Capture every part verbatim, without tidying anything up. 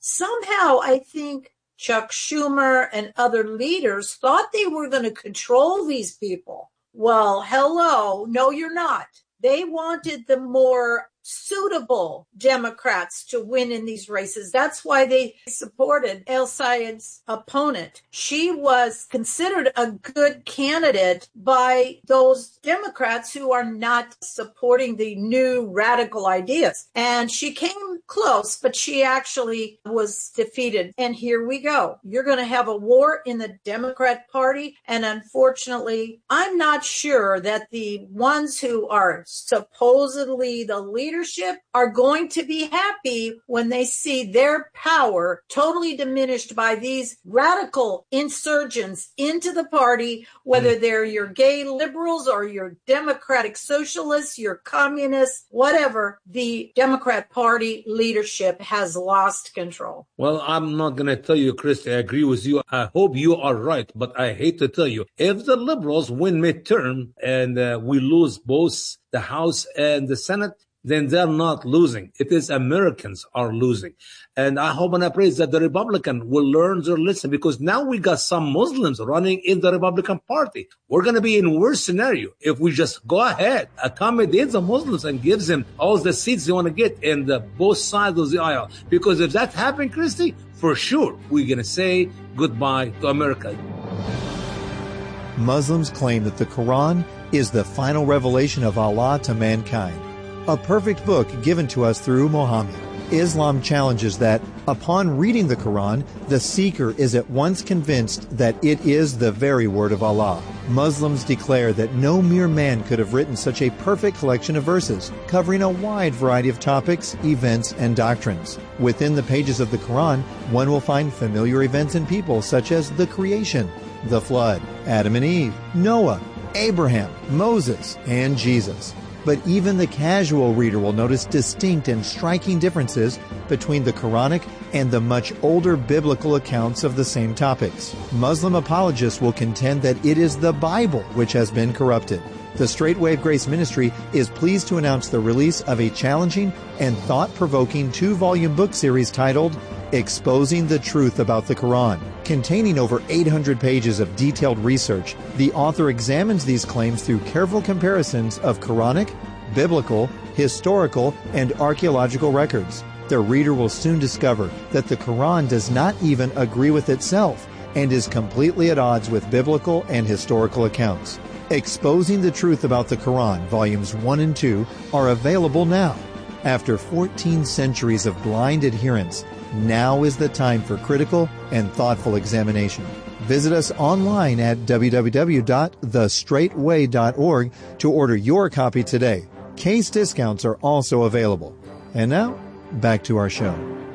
somehow I think Chuck Schumer and other leaders thought they were going to control these people. Well, hello. No, you're not. They wanted the more suitable Democrats to win in these races. That's why they supported El Sayed's opponent. She was considered a good candidate by those Democrats who are not supporting the new radical ideas. And she came close, but she actually was defeated. And here we go. You're going to have a war in the Democrat Party. And unfortunately, I'm not sure that the ones who are supposedly the leaders leadership are going to be happy when they see their power totally diminished by these radical insurgents into the party, whether they're your gay liberals or your democratic socialists, your communists, whatever. The Democrat Party leadership has lost control. Well, I'm not going to tell you, Christy, I agree with you. I hope you are right, but I hate to tell you, if the liberals win midterm and uh, we lose both the House and the Senate, then they're not losing. It is Americans are losing. And I hope and I pray that the Republican will learn their lesson, because now we got some Muslims running in the Republican Party. We're going to be in worse scenario if we just go ahead, accommodate the Muslims and give them all the seats they want to get in the both sides of the aisle. Because if that happens, Christy, for sure, we're going to say goodbye to America. Muslims claim that the Quran is the final revelation of Allah to mankind, a perfect book given to us through Muhammad. Islam challenges that, upon reading the Quran, the seeker is at once convinced that it is the very word of Allah. Muslims declare that no mere man could have written such a perfect collection of verses, covering a wide variety of topics, events, and doctrines. Within the pages of the Quran, one will find familiar events and people such as the creation, the flood, Adam and Eve, Noah, Abraham, Moses, and Jesus. But even the casual reader will notice distinct and striking differences between the Quranic and the much older biblical accounts of the same topics. Muslim apologists will contend that it is the Bible which has been corrupted. The Straight Wave Grace Ministry is pleased to announce the release of a challenging and thought-provoking two-volume book series titled Exposing the Truth About the Quran. Containing over eight hundred pages of detailed research, the author examines these claims through careful comparisons of Quranic, biblical, historical, and archaeological records. The reader will soon discover that the Quran does not even agree with itself and is completely at odds with biblical and historical accounts. Exposing the Truth About the Quran, Volumes one and two, are available now. After fourteen centuries of blind adherence, now is the time for critical and thoughtful examination. Visit us online at w w w dot the straight way dot org to order your copy today. Case discounts are also available. And now, back to our show.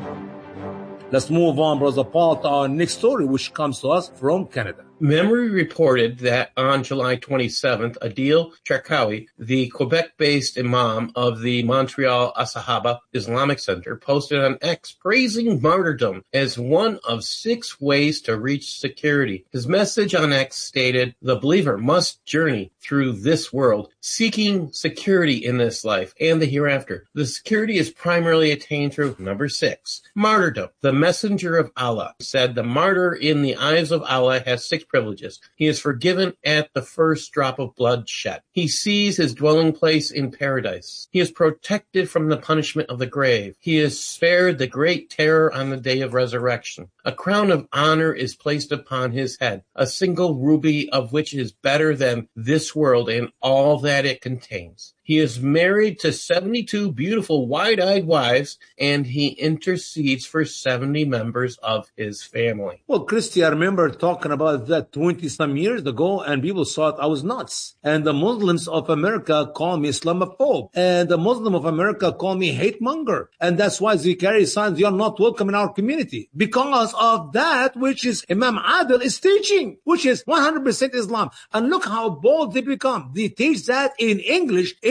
Let's move on, Brother Paul, to our next story, which comes to us from Canada. Memory reported that on July twenty-seventh, Adil Cherkaoui, the Quebec-based imam of the Montreal Asahaba Islamic Center, posted on X praising martyrdom as one of six ways to reach security. His message on X stated, "The believer must journey through this world, seeking security in this life and the hereafter. The security is primarily attained through number six, martyrdom. The messenger of Allah said the martyr in the eyes of Allah has six privileges. He is forgiven at the first drop of blood shed. He sees his dwelling place in paradise. He is protected from the punishment of the grave. He is spared the great terror on the day of resurrection. A crown of honor is placed upon his head, a single ruby of which is better than this world and all that it contains. He is married to seventy-two beautiful wide-eyed wives, and he intercedes for seventy members of his family." Well, Christy, I remember talking about that twenty-some years ago, and people thought I was nuts. And the Muslims of America call me Islamophobe. And the Muslim of America call me hate monger. And that's why they carry signs, "You are not welcome in our community." Because of that, which is Imam Adil is teaching, which is one hundred percent Islam. And look how bold they become. They teach that in English, in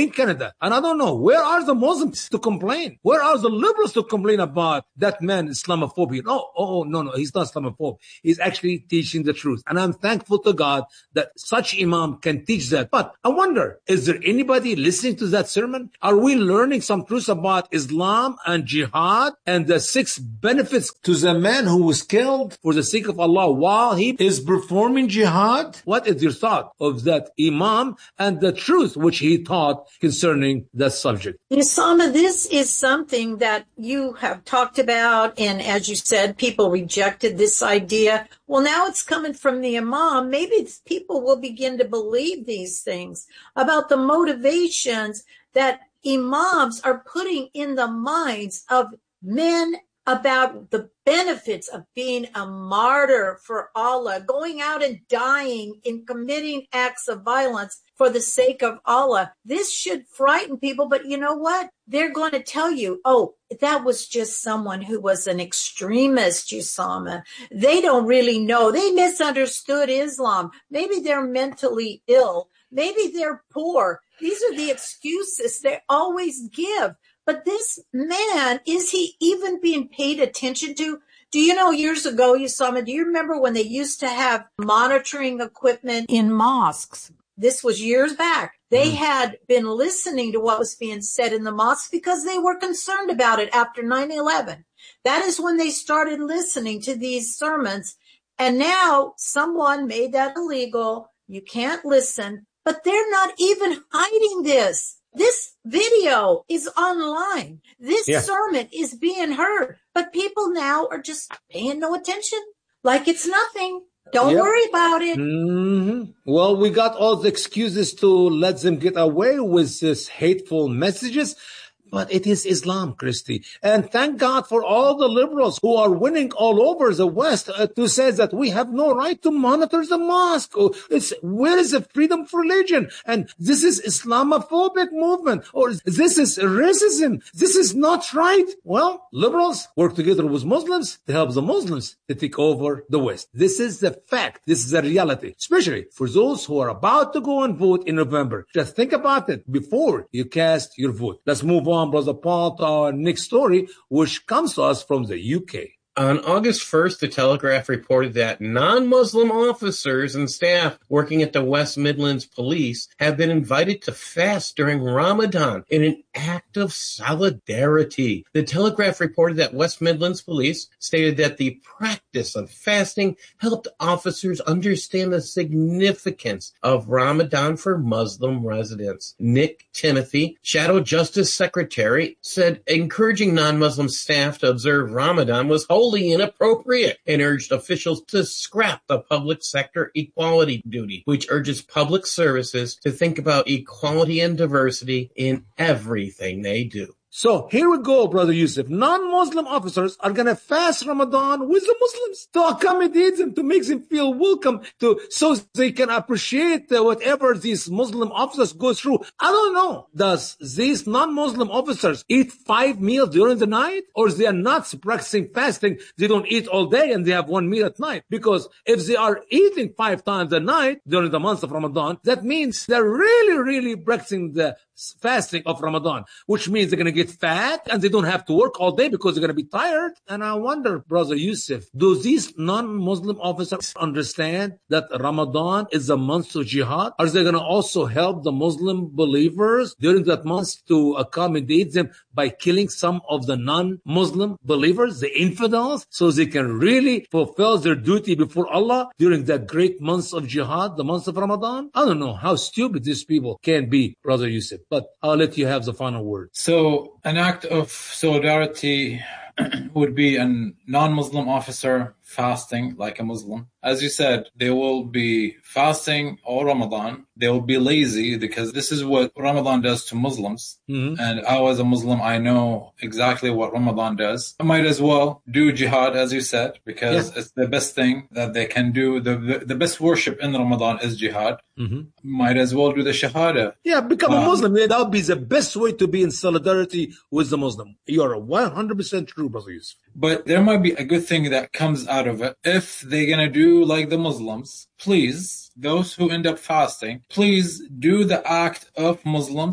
in Canada. And I don't know, where are the Muslims to complain? Where are the liberals to complain about that man Islamophobia? No, oh, no, no, he's not Islamophobe. He's actually teaching the truth. And I'm thankful to God that such imam can teach that. But I wonder, is there anybody listening to that sermon? Are we learning some truths about Islam and jihad and the six benefits to the man who was killed for the sake of Allah while he is performing jihad? What is your thought of that imam and the truth which he taught concerning that subject? Usama, this is something that you have talked about, and as you said, people rejected this idea. Well, now it's coming from the imam. Maybe people will begin to believe these things about the motivations that imams are putting in the minds of men about the benefits of being a martyr for Allah, going out and dying in committing acts of violence for the sake of Allah. This should frighten people, but you know what? They're going to tell you, oh, that was just someone who was an extremist, Usama. They don't really know. They misunderstood Islam. Maybe they're mentally ill. Maybe they're poor. These are the excuses they always give. But this man, is he even being paid attention to? Do you know years ago, Usama, do you remember when they used to have monitoring equipment in mosques? This was years back. They mm. had been listening to what was being said in the mosques because they were concerned about it after nine eleven. That is when they started listening to these sermons. And now someone made that illegal. You can't listen, but they're not even hiding this. This video is online. This yeah. sermon is being heard, but people now are just paying no attention, like it's nothing. Don't yep. worry about it. Mm-hmm. Well, we got all the excuses to let them get away with this hateful messages. But it is Islam, Christy. And thank God for all the liberals who are winning all over the West uh, to say that we have no right to monitor the mosque. Oh, it's, where is the freedom for religion? And this is Islamophobic movement. Or this is racism. This is not right. Well, liberals work together with Muslims to help the Muslims to take over the West. This is the fact. This is the reality. Especially for those who are about to go and vote in November. Just think about it before you cast your vote. Let's move on, Brother Paul, to our next story, which comes to us from the U K. On August first, the Telegraph reported that non-Muslim officers and staff working at the West Midlands Police have been invited to fast during Ramadan in an act of solidarity. The Telegraph reported that West Midlands Police stated that the practice of fasting helped officers understand the significance of Ramadan for Muslim residents. Nick Timothy, Shadow Justice Secretary, said encouraging non-Muslim staff to observe Ramadan was wholly inappropriate and urged officials to scrap the public sector equality duty, which urges public services to think about equality and diversity in everything they do. So here we go, Brother Yusuf. Non-Muslim officers are going to fast Ramadan with the Muslims to accommodate them, to make them feel welcome, to so they can appreciate uh, whatever these Muslim officers go through. I don't know. Does these non-Muslim officers eat five meals during the night? Or they are not practicing fasting? They don't eat all day and they have one meal at night. Because if they are eating five times a night during the month of Ramadan, that means they're really, really practicing the fasting of Ramadan, which means they're going to get fat and they don't have to work all day because they're going to be tired. And I wonder, Brother Yusuf, do these non-Muslim officers understand that Ramadan is a month of jihad? Are they going to also help the Muslim believers during that month to accommodate them by killing some of the non-Muslim believers, the infidels, so they can really fulfill their duty before Allah during that great month of jihad, the month of Ramadan? I don't know how stupid these people can be, Brother Yusuf. But I'll let you have the final word. So an act of solidarity would be a non-Muslim officer fasting like a Muslim. As you said, they will be fasting all Ramadan. They will be lazy because this is what Ramadan does to Muslims. Mm-hmm. And I, as a Muslim, I know exactly what Ramadan does. I might as well do jihad, as you said, because yeah. it's the best thing that they can do. The, the, the best worship in Ramadan is jihad. Mm-hmm. Might as well do the shahada. Yeah, become um, a Muslim. That would be the best way to be in solidarity with the Muslim. You are one hundred percent true, Brother Yusuf. But there might be a good thing that comes out of it. If they're going to do like the Muslims, please, those who end up fasting, please do the act of Muslims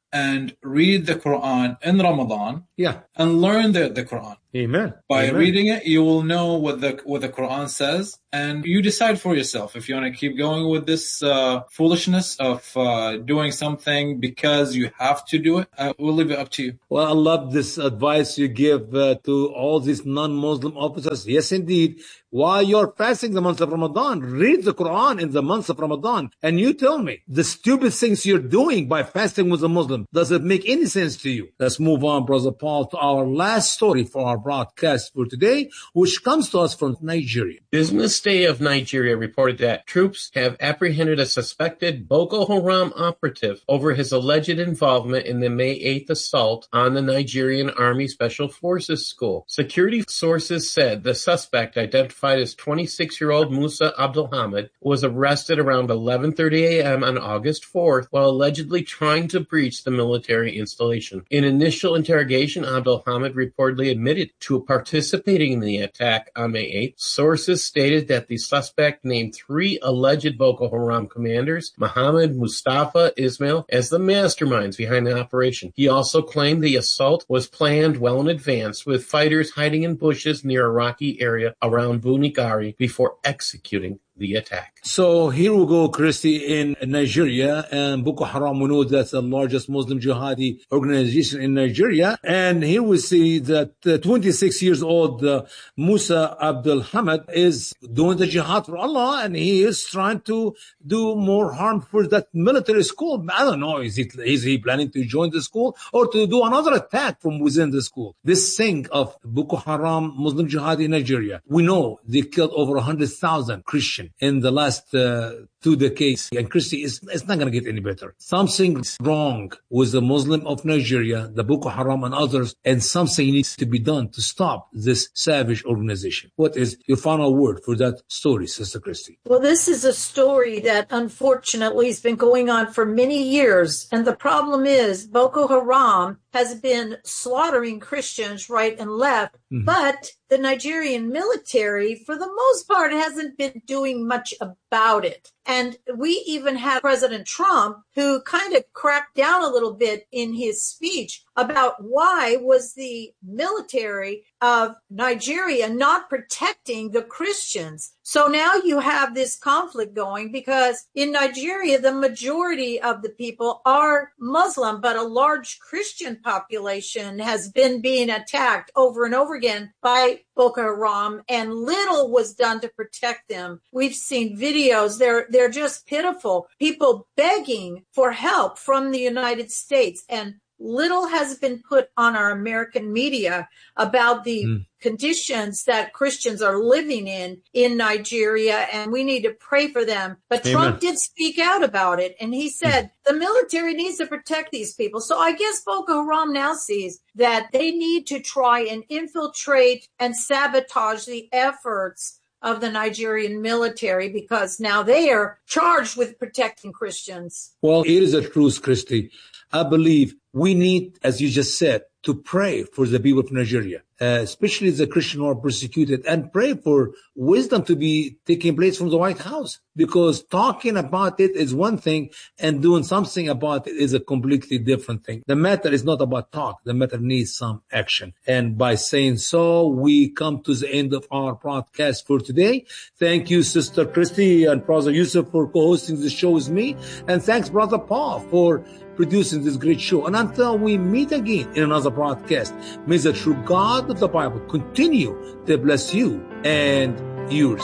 and read the Quran in Ramadan Yeah. and learn the, the Quran. Amen. By Amen. reading it, you will know what the what the Quran says, and you decide for yourself if you want to keep going with this uh, foolishness of uh, doing something because you have to do it. Uh, we'll leave it up to you. Well, I love this advice you give uh, to all these non-Muslim officers. Yes, indeed. While you're fasting the month of Ramadan, read the Quran in the month of Ramadan. And you tell me, the stupid things you're doing by fasting with a Muslim, does it make any sense to you? Let's move on, Brother Paul, to our last story for our broadcast for today, which comes to us from Nigeria. Business Day of Nigeria reported that troops have apprehended a suspected Boko Haram operative over his alleged involvement in the May eighth assault on the Nigerian Army Special Forces School. Security sources said the suspect, identified as twenty-six-year-old Musa Abdulhamid, was arrested around eleven thirty a.m. on August fourth while allegedly trying to breach the military installation. In initial interrogation, Abdulhamid reportedly admitted to participating in the attack on May eighth. Sources stated that the suspect named three alleged Boko Haram commanders, Muhammad, Mustafa, Ismail, as the masterminds behind the operation. He also claimed the assault was planned well in advance, with fighters hiding in bushes near a rocky area around Bunigari before executing the attack. So here we go, Christy, in Nigeria, and Boko Haram, we know that's the largest Muslim jihadi organization in Nigeria. And here we see that uh, twenty-six years old uh, Musa Abdul Hamid is doing the jihad for Allah, and he is trying to do more harm for that military school. I don't know, is he, is he planning to join the school or to do another attack from within the school? This thing of Boko Haram Muslim jihad in Nigeria, we know they killed over one hundred thousand Christians in the last uh, two decades. And Christy, it's, it's not going to get any better. Something's wrong with the Muslim of Nigeria, the Boko Haram and others, and something needs to be done to stop this savage organization. What is your final word for that story, Sister Christy? Well, this is a story that unfortunately has been going on for many years. And the problem is Boko Haram has been slaughtering Christians right and left. Mm-hmm. But the Nigerian military, for the most part, hasn't been doing much about it. And we even had President Trump, who kind of cracked down a little bit in his speech about why was the military of Nigeria not protecting the Christians. So now you have this conflict going because in Nigeria, the majority of the people are Muslim, but a large Christian population has been being attacked over and over again by Boko Haram, and little was done to protect them. We've seen videos. They're, they're just pitiful. People begging for help from the United States, and little has been put on our American media about the mm. conditions that Christians are living in in Nigeria, and we need to pray for them. But Amen. Trump did speak out about it, and he said mm. the military needs to protect these people. So I guess Boko Haram now sees that they need to try and infiltrate and sabotage the efforts of the Nigerian military because now they are charged with protecting Christians. Well, it is a truth, Christy. I believe we need, as you just said, to pray for the people of Nigeria, uh, especially the Christians who are persecuted, and pray for wisdom to be taking place from the White House. Because talking about it is one thing and doing something about it is a completely different thing. The matter is not about talk. The matter needs some action. And by saying so, we come to the end of our broadcast for today. Thank you, Sister Christy and Brother Yusuf, for co-hosting the show with me. And thanks, Brother Paul, for producing this great show. And until we meet again in another broadcast, may the true God of the Bible continue to bless you and yours.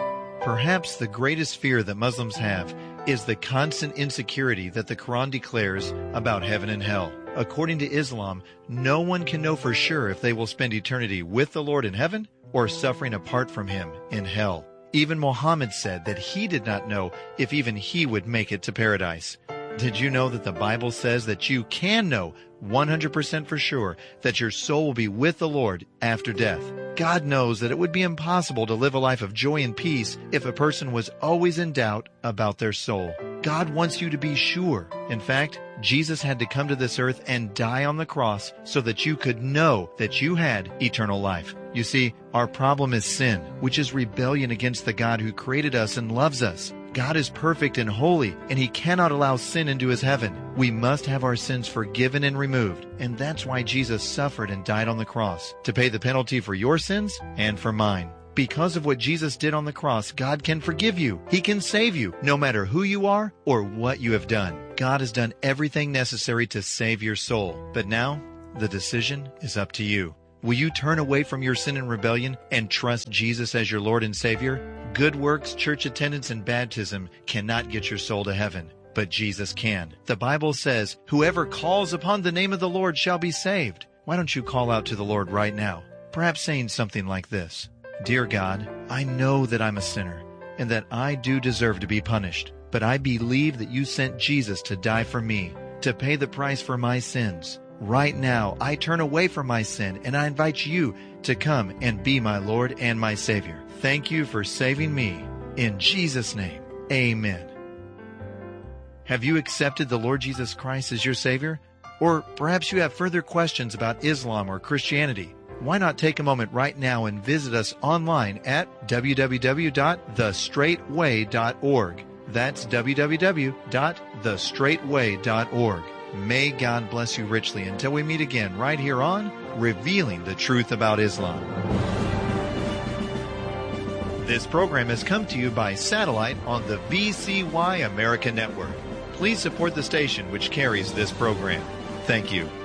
Perhaps the greatest fear that Muslims have is the constant insecurity that the Quran declares about heaven and hell. According to Islam, no one can know for sure if they will spend eternity with the Lord in heaven or suffering apart from Him in hell. Even Muhammad said that he did not know if even he would make it to paradise. Did you know that the Bible says that you can know one hundred percent for sure that your soul will be with the Lord after death? God knows that it would be impossible to live a life of joy and peace if a person was always in doubt about their soul. God wants you to be sure. In fact, Jesus had to come to this earth and die on the cross so that you could know that you had eternal life. You see, our problem is sin, which is rebellion against the God who created us and loves us. God is perfect and holy, and He cannot allow sin into His heaven. We must have our sins forgiven and removed, and that's why Jesus suffered and died on the cross, to pay the penalty for your sins and for mine. Because of what Jesus did on the cross, God can forgive you. He can save you, no matter who you are or what you have done. God has done everything necessary to save your soul. But now, the decision is up to you. Will you turn away from your sin and rebellion and trust Jesus as your Lord and Savior? Good works, church attendance, and baptism cannot get your soul to heaven, but Jesus can. The Bible says, whoever calls upon the name of the Lord shall be saved. Why don't you call out to the Lord right now? Perhaps saying something like this: Dear God, I know that I'm a sinner and that I do deserve to be punished, but I believe that you sent Jesus to die for me, to pay the price for my sins. Right now, I turn away from my sin and I invite you to come and be my Lord and my Savior. Thank you for saving me. In Jesus' name, amen. Have you accepted the Lord Jesus Christ as your Savior? Or perhaps you have further questions about Islam or Christianity. Why not take a moment right now and visit us online at w w w dot the straight way dot org. That's w w w dot the straight way dot org. May God bless you richly until we meet again right here on Revealing the Truth About Islam. This program has come to you by satellite on the V C Y America Network. Please support the station which carries this program. Thank you.